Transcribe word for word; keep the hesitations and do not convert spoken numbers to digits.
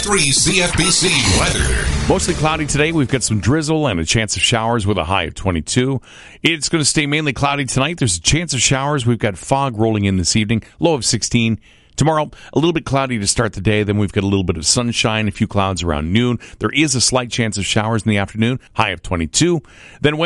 ninety-three C F B C weather. Mostly cloudy today. We've got some drizzle and a chance of showers with a high of twenty-two. It's going to stay mainly cloudy tonight. There's a chance of showers. We've got fog rolling in this evening, low of sixteen. Tomorrow, a little bit cloudy to start the day. Then we've got a little bit of sunshine, a few clouds around noon. There is a slight chance of showers in the afternoon, high of twenty-two. Then